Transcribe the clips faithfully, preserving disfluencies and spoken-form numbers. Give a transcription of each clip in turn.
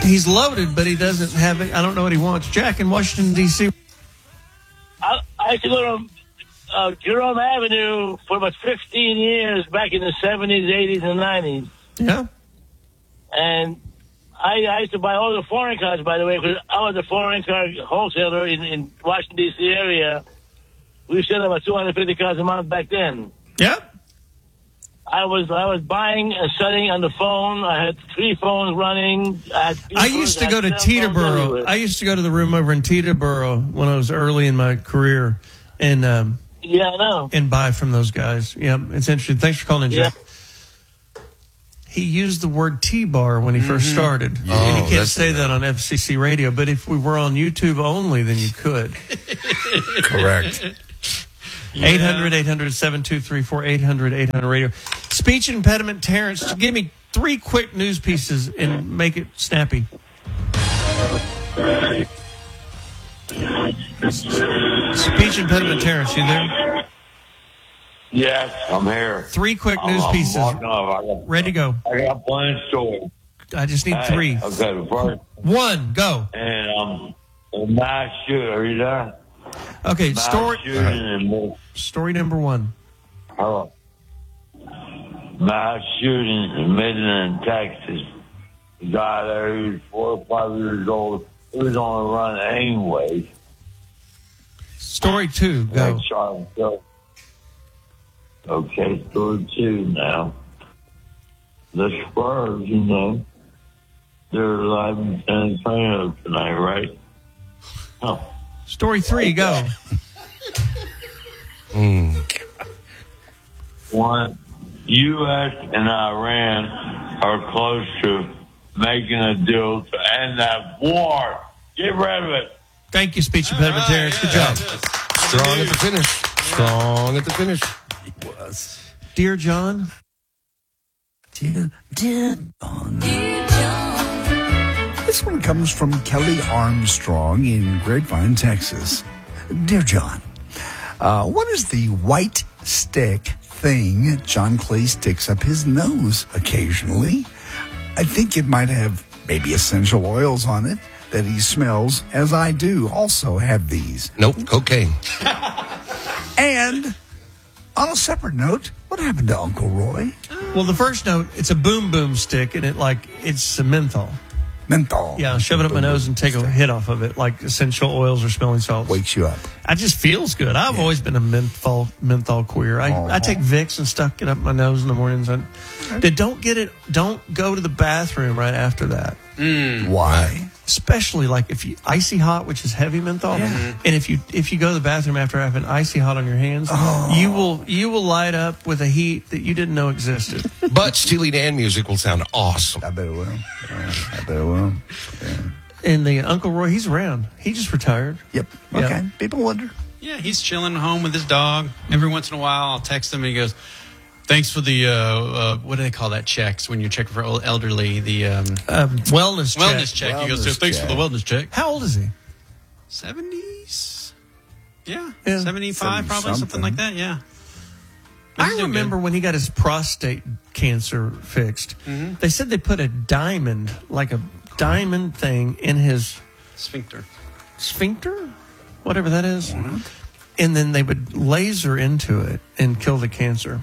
He's loaded, but he doesn't have it. I don't know what he wants. Jack in Washington, D C I, I used to go to uh, Jerome Avenue for about fifteen years back in the seventies, eighties, and nineties. Yeah. And I, I used to buy all the foreign cars, by the way, because I was a foreign car wholesaler in, in Washington, D C area. We sold about two hundred fifty cars a month back then. Yeah. I was I was buying and selling on the phone. I had three phones running. I, had I used to go to Teterboro. I used to go to the room over in Teterboro when I was early in my career, and um, yeah, I know, and buy from those guys. Yeah, it's interesting. Thanks for calling in, Jack. Yeah. He used the word T-bar when he mm-hmm. first started, oh, and you can't say that on F C C radio. But if we were on YouTube only, then you could. Correct. eight hundred, eight hundred, seven two three four, eight hundred, eight hundred radio. Speech impediment, Terrence, give me three quick news pieces and make it snappy. Speech impediment, Terrence, you there? Yes, I'm here. Three quick I'm, news I'm pieces. Got, Ready to go. I got plenty of stories. I just need hey, three. Okay, the first. One, go. And um, a mass shooting. Are you there? Okay, mass story. Shooting Story number one. Hello. Mass shooting in Midland, Texas. The guy there, he was four or five years old. He was on the run anyway. Story two, go. Go. Okay, story two now. The Spurs, you know, they're live in San Antonio tonight, right? Oh. Story three, go. mm. One, U S and Iran are close to making a deal to end that war. Get rid of it. Thank you, speech impediment, Terrence. Good job. Strong at the finish. Strong at the finish. He was. Dear John. Dear, dear John. Dear John. This one comes from Kelly Armstrong in Grapevine, Texas. Dear John, uh, what is the white stick thing John Clay sticks up his nose occasionally? I think it might have maybe essential oils on it that he smells, as I do also have these. Nope, cocaine. And on a separate note, what happened to Uncle Roy? Well, the first note, it's a boom boom stick, and it like it's some menthol. Menthol. Yeah, shove it up my nose and take a hit off of it, like essential oils or smelling salts. Wakes you up. It just feels good. I've yeah. always been a menthol menthol queer. I, oh. I take Vicks and stuck it up my nose in the mornings. I, they don't get it. Don't go to the bathroom right after that. Mm. Why? Especially like if you icy hot, which is heavy menthol, yeah. and if you if you go to the bathroom after having icy hot on your hands, oh. you will you will light up with a heat that you didn't know existed. But Steely Dan music will sound awesome. I bet it will. Yeah, I bet it will. Yeah. And the Uncle Roy, he's around. He just retired. Yep. Yeah. Okay. People wonder. Yeah, he's chilling home with his dog. Every once in a while, I'll text him and he goes, "Thanks for the, uh, uh, what do they call that checks when you're checking for old elderly? The um, um, wellness check. Wellness check. Wellness he goes, "Thanks check. for the wellness check." How old is he? seventies? Yeah. Yeah. seventy-five, probably, something. something like that, yeah. But I remember good. when he got his prostate cancer fixed. Mm-hmm. They said they put a diamond, like a diamond thing, in his sphincter. Sphincter? Whatever that is. What? And then they would laser into it and kill the cancer.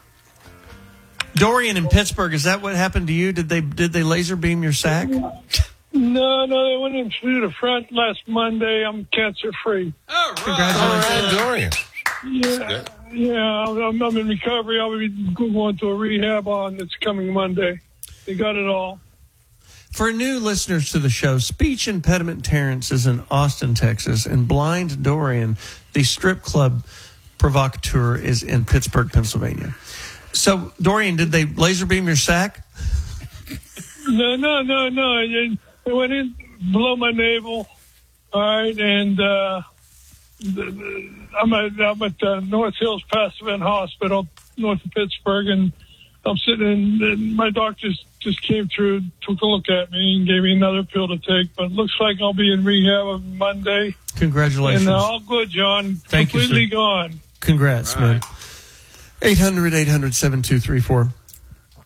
Dorian in Pittsburgh, is that what happened to you? Did they did they laser beam your sack? No, no, they went in through the front last Monday. I'm cancer free. All right. Congratulations, Dorian. Yeah, yeah. I'm, I'm in recovery. I'll be going to a rehab on this coming Monday. They got it all. For new listeners to the show, Speech Impediment Terrence is in Austin, Texas, and Blind Dorian, the strip club provocateur, is in Pittsburgh, Pennsylvania. So, Dorian, did they laser beam your sack? No, no, no, no. They went in below my navel. All right, and uh, I'm at, I'm at uh, North Hills Pasadena Hospital, north of Pittsburgh, and I'm sitting in, and my doctor just came through, took a look at me, and gave me another pill to take. But it looks like I'll be in rehab on Monday. Congratulations. And uh, all good, John. Thank Completely you, sir. gone. Congrats, all man. Right. eight hundred, eight hundred, seven two three four.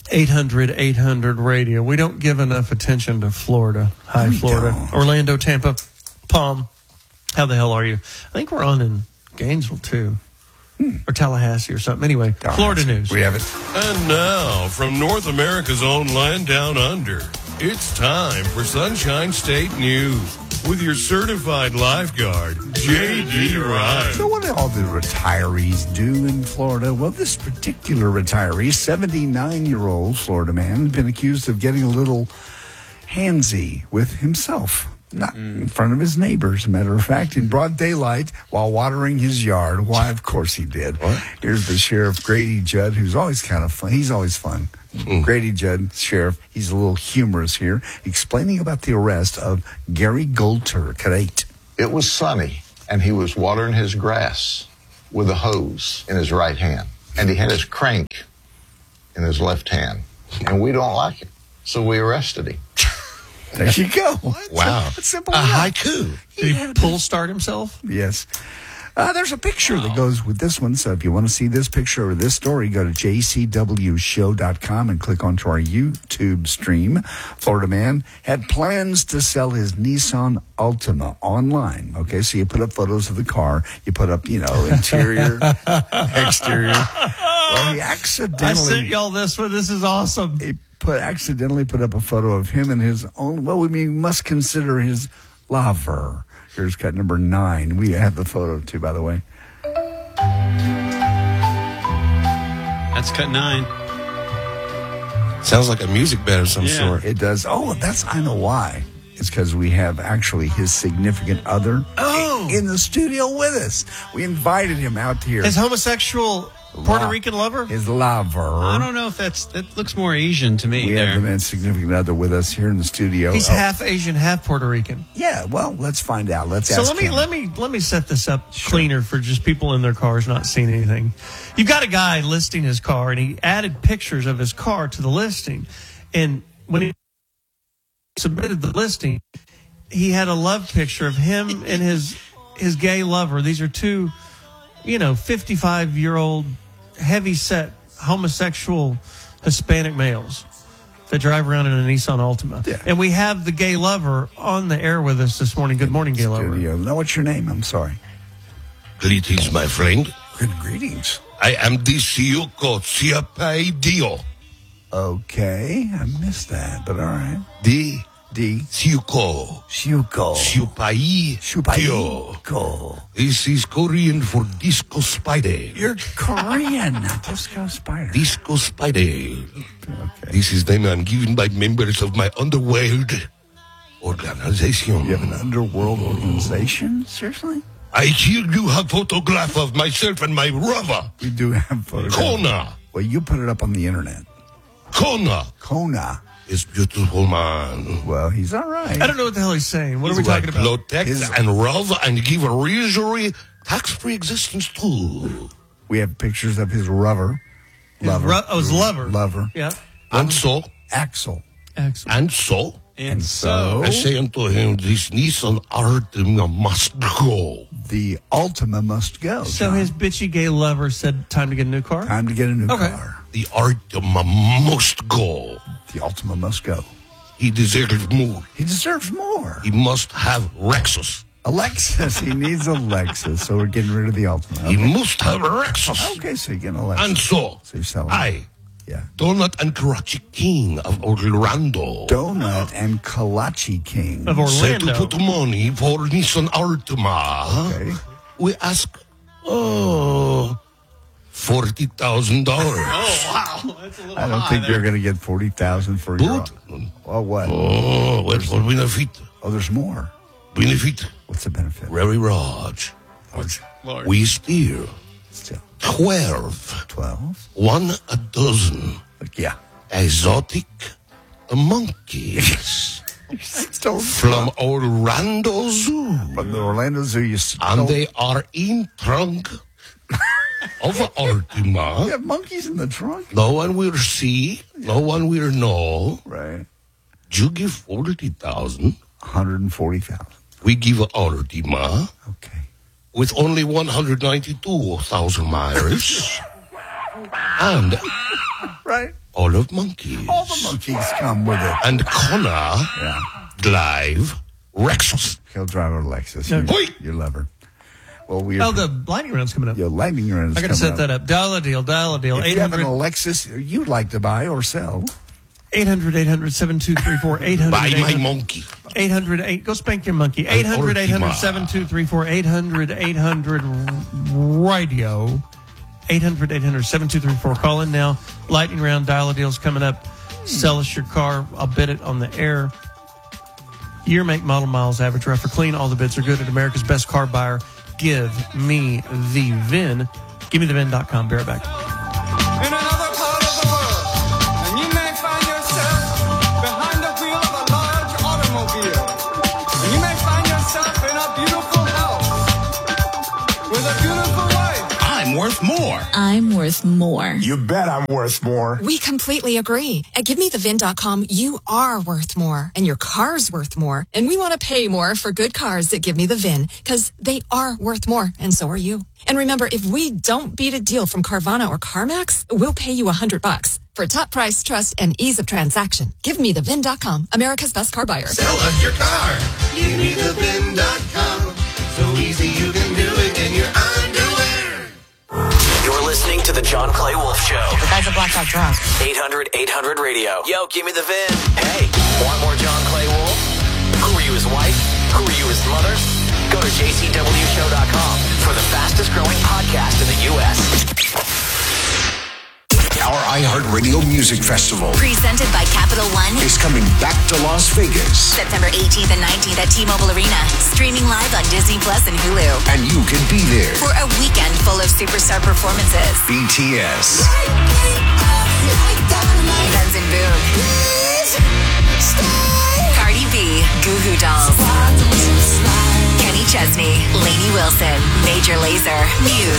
eight hundred eight hundred radio. We don't give enough attention to Florida. Hi, We Florida. don't. Orlando, Tampa, Palm. How the hell are you? I think we're on in Gainesville, too. Or Tallahassee or something. Anyway, Florida news. We have it. And now, from North America's own land down under, it's time for Sunshine State News with your certified lifeguard, J D Ryan. So what do all the retirees do in Florida? Well, this particular retiree, seventy-nine-year-old Florida man, has been accused of getting a little handsy with himself. Not in front of his neighbors, as a matter of fact, in broad daylight while watering his yard. Why, of course he did. Here's the Sheriff Grady Judd, who's always kind of fun. He's always fun. Mm. Grady Judd, Sheriff, he's a little humorous here, explaining about the arrest of Gary Goldturk at eight. It was sunny, and he was watering his grass with a hose in his right hand. And he had his crank in his left hand. And we don't like it, so we arrested him. There you go. Wow. It's simple A enough. haiku. Did he pull start himself? Yes. Uh, there's a picture that goes with this one. So if you want to see this picture or this story, go to j c w show dot com and click onto our YouTube stream. Florida man had plans to sell his Nissan Altima online. Okay, so you put up photos of the car. You put up, you know, interior, exterior. Well, he accidentally... I sent y'all this one. This is awesome. He put accidentally put up a photo of him and his own, well, we must consider his lover. Here's cut number nine. We have the photo, too, by the way. That's cut nine. Sounds like a music bed of some Yeah. sort. It does. Oh, that's, I know why. It's because we have actually his significant other Oh. in the studio with us. We invited him out here. His homosexual Puerto Lo- Rican lover? His lover. I don't know if that's that looks more Asian to me. We there. have the man's significant other with us here in the studio. He's Oh, half Asian, half Puerto Rican. Yeah, well, let's find out. Let's So ask let me him. let me let me set this up cleaner for just people in their cars not seeing anything. You've got a guy listing his car, and he added pictures of his car to the listing. And when he submitted the listing, he had a love picture of him and his his gay lover. These are two, you know, fifty-five year old heavy set homosexual Hispanic males that drive around in a Nissan Altima. Yeah. And we have the gay lover on the air with us this morning. Good morning, gay lover. Studio. Now, what's your name? I'm sorry. Greetings, my friend. Good greetings. I am the Siuko Siapaidio. Okay, I missed that, but all right. The D. Siuko Shuko. Siupai Tio. Shupaiko. This is Korean for Disco Spider. You're Korean. Disco Spider. Disco Spider. Okay. This is the name I'm given by members of my underworld organization. You have an underworld organization? Seriously? I here you have photograph of myself and my brother, We do have photographs. Kona. Well, you put it up on the internet. Kona Kona. is beautiful man. Well, he's all right. I don't know what the hell he's saying. What are we talking about? Protect His- and love and give a usury tax-free existence too. We have pictures of his lover. His Lover. ru- oh, his lover. Lover. Yeah. And so, Axel. Excellent. and so, And so- I say unto him, this Nissan Altima must go. The Altima must go. So John. his bitchy gay lover said, time to get a new car? Time to get a new Okay. car. The Altima must go. The Altima must go. He deserves more. He deserves more. He must have Lexus. A Lexus. He needs a Lexus, so we're getting rid of the Altima. He Okay, must have Lexus. okay so you're getting a Lexus. And so, So you're selling. I, Yeah. Donut and Karachi King of Orlando, Donut and Kalachi King. Of said to Orlando. put money for Nissan Altima. Okay. We ask, oh, forty thousand dollars. oh wow, that's a little I don't high think there. you're going to get forty thousand for your. Good. Well, what? Oh, well, for benefit. Oh, there's more. Benefit. What's the benefit? Very large. Lord. We steer Still. twelve, twelve? one a dozen Yeah. exotic monkeys Still from Orlando Zoo. from the Orlando Zoo. You still And they are in trunk of Altima. you have monkeys in the trunk? No one will see, no one will know. Right. You give forty thousand, one hundred forty thousand. we give Altima Okay. with only one hundred ninety-two thousand miles. And right? All of monkeys. All the monkeys come with it. And Connor Yeah. drive Rexus. He'll drive a Lexus. No. You, Hoi! you love her. Well, we Oh, the lightning round's coming up. your lightning round is I got to coming set that up. Dial a deal, dial a deal. If you have an eight hundred, Lexus you'd like to buy or sell, eight hundred, eight hundred, seven two three four, eight hundred, Buy my eight hundred, monkey. eight hundred, eight Go spank your monkey. eight hundred, eight hundred, seven two three four, eight hundred, eight hundred, radio. eight hundred, eight hundred, seven two three four. Call in now. Lightning round, dial a deal's coming up. Sell us your car. I'll bid it on the air. Year, make, model, miles, average, rough or clean. All the bids are good at America's Best Car Buyer. Give me the V I N. Give me the V I N dot com. Bear it back. In another part of the world, and you may find yourself behind the wheel of a large automobile. And you may find yourself in a beautiful house with a beautiful wife. I'm worth more. I'm worth more. You bet I'm worth more. We completely agree. At give me the V I N dot com, you are worth more, and your car's worth more. And we want to pay more for good cars that Give Me the V I N, because they are worth more, and so are you. And remember, if we don't beat a deal from Carvana or CarMax, we'll pay you a hundred bucks. For top price, trust, and ease of transaction, give me the V I N dot com, America's Best Car Buyer. Sell us your car. Give me the V I N dot com. So easy you can do it in your underwear. You're listening to the John Clay Wolf Show. The guy's a blackout drunk. eight hundred, eight hundred radio. Yo, give me the V I N. Hey, want more John Clay Wolf? Who are you, his wife? Who are you, his mother? Go to j c w show dot com for the fastest growing podcast in the U S Our iHeartRadio Music Festival Presented by Capital One. is coming back to Las Vegas, September eighteenth and nineteenth at T-Mobile Arena. Streaming live on Disney Plus and Hulu. and you can be there. For a weekend full of superstar performances. B T S, Guns and Boom. Cardi B. Goo Goo Dolls. Kenny Chesney. Lainey Wilson. Major Lazer. Muse.